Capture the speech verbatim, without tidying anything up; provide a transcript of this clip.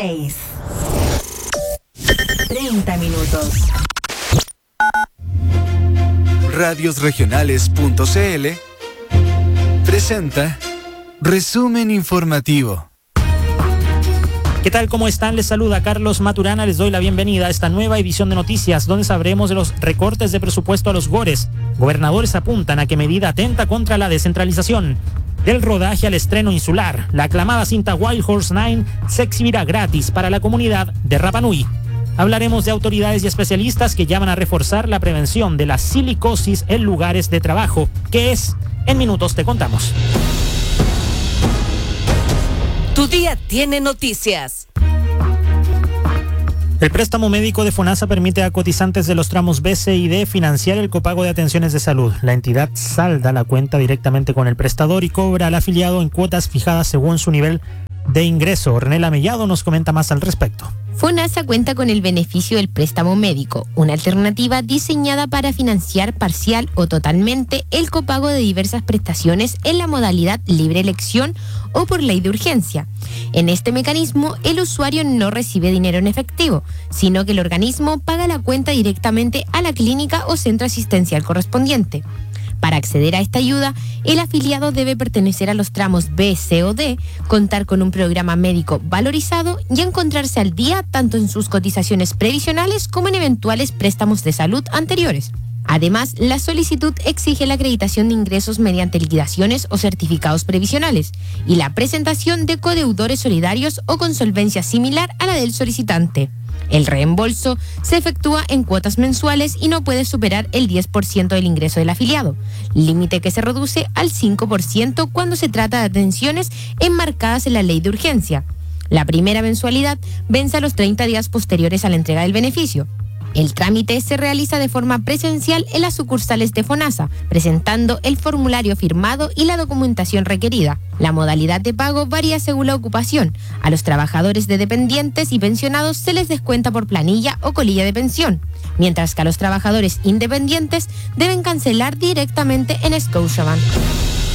seis. treinta minutos. Radiosregionales.cl presenta Resumen Informativo. ¿Qué tal? ¿Cómo están? Les saluda Carlos Maturana. Les doy la bienvenida a esta nueva edición de noticias, donde sabremos de los recortes de presupuesto a los GORES. Gobernadores apuntan a que medida atenta contra la descentralización. Del rodaje al estreno insular, la aclamada cinta Wild Horse nueve se exhibirá gratis para la comunidad de Rapa Nui. Hablaremos de autoridades y especialistas que llaman a reforzar la prevención de la silicosis en lugares de trabajo. ¿Qué es? En minutos te contamos. Tu día tiene noticias. El préstamo médico de FONASA permite a cotizantes de los tramos B, C y D financiar el copago de atenciones de salud. La entidad salda la cuenta directamente con el prestador y cobra al afiliado en cuotas fijadas según su nivel de ingreso. Ornella Mellado nos comenta más al respecto. FONASA cuenta con el beneficio del préstamo médico, una alternativa diseñada para financiar parcial o totalmente el copago de diversas prestaciones en la modalidad libre elección o por ley de urgencia. En este mecanismo, el usuario no recibe dinero en efectivo, sino que el organismo paga la cuenta directamente a la clínica o centro asistencial correspondiente. Para acceder a esta ayuda, el afiliado debe pertenecer a los tramos B, C o D, contar con un programa médico valorizado y encontrarse al día tanto en sus cotizaciones previsionales como en eventuales préstamos de salud anteriores. Además, la solicitud exige la acreditación de ingresos mediante liquidaciones o certificados previsionales y la presentación de codeudores solidarios o con solvencia similar a la del solicitante. El reembolso se efectúa en cuotas mensuales y no puede superar el diez por ciento del ingreso del afiliado, límite que se reduce al cinco por ciento cuando se trata de atenciones enmarcadas en la ley de urgencia. La primera mensualidad vence a los treinta días posteriores a la entrega del beneficio. El trámite se realiza de forma presencial en las sucursales de FONASA, presentando el formulario firmado y la documentación requerida. La modalidad de pago varía según la ocupación. A los trabajadores de dependientes y pensionados se les descuenta por planilla o colilla de pensión, mientras que a los trabajadores independientes deben cancelar directamente en Scotiabank.